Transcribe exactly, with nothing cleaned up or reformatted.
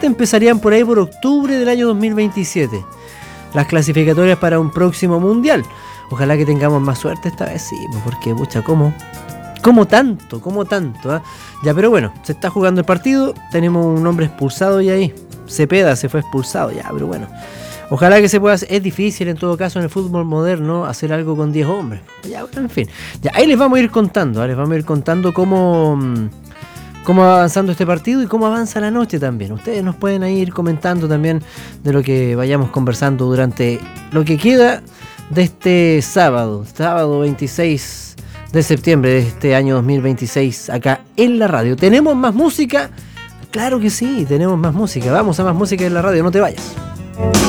suerte empezarían por ahí por octubre del año dos mil veintisiete. Las clasificatorias para un próximo mundial. Ojalá que tengamos más suerte esta vez, sí, porque pucha, ¿cómo? ¿Cómo tanto? ¿Cómo tanto? ¿eh? Ya, pero bueno, se está jugando el partido, tenemos un hombre expulsado y ahí, Cepeda se fue expulsado, ya, pero bueno. Ojalá que se pueda hacer. Es difícil en todo caso en el fútbol moderno hacer algo con diez hombres. Ya, bueno, en fin. Ya, ahí les vamos a ir contando, ¿eh? les vamos a ir contando cómo, cómo va avanzando este partido y cómo avanza la noche también. Ustedes nos pueden ahí ir comentando también de lo que vayamos conversando durante lo que queda de este sábado, sábado veintiséis de septiembre de este año dos mil veintiséis, acá en la radio. ¿Tenemos más música? Claro que sí, tenemos más música. Vamos a más música en la radio, no te vayas.